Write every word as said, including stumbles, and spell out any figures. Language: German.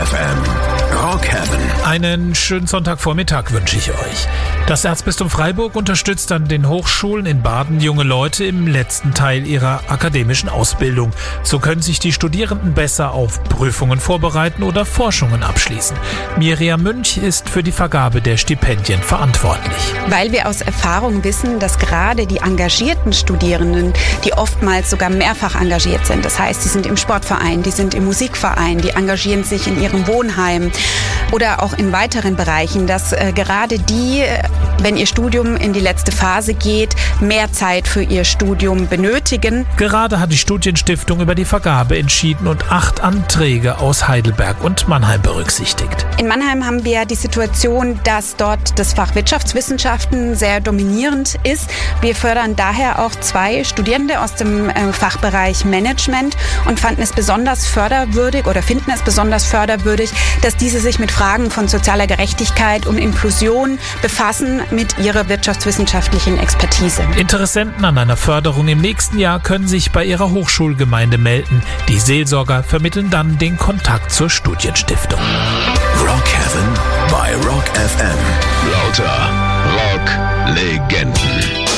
F M. Rock Heaven. Einen schönen Sonntagvormittag wünsche ich euch. Das Erzbistum Freiburg unterstützt an den Hochschulen in Baden junge Leute im letzten Teil ihrer akademischen Ausbildung. So können sich die Studierenden besser auf Prüfungen vorbereiten oder Forschungen abschließen. Miriam Münch ist für die Vergabe der Stipendien verantwortlich. Weil wir aus Erfahrung wissen, dass gerade die engagierten Studierenden, die oftmals sogar mehrfach engagiert sind, das heißt, die sind im Sportverein, die sind im Musikverein, die engagieren sich in ihrem Wohnheim oder auch in weiteren Bereichen, dass äh, gerade die, wenn ihr Studium in die letzte Phase geht, mehr Zeit für ihr Studium benötigen. Gerade hat die Studienstiftung über die Vergabe entschieden und acht Anträge aus Heidelberg und Mannheim berücksichtigt. In Mannheim haben wir die Situation, dass dort das Fach Wirtschaftswissenschaften sehr dominierend ist. Wir fördern daher auch zwei Studierende aus dem äh, Fachbereich Management und fanden es besonders förderwürdig oder finden es besonders förderwürdig, dass diese sich mit Fragen von sozialer Gerechtigkeit und Inklusion befassen mit ihrer wirtschaftswissenschaftlichen Expertise. Interessenten an einer Förderung im nächsten Jahr können sich bei ihrer Hochschulgemeinde melden. Die Seelsorger vermitteln dann den Kontakt zur Studienstiftung. Rock Heaven bei Rock F M. Lauter Rock-Legenden.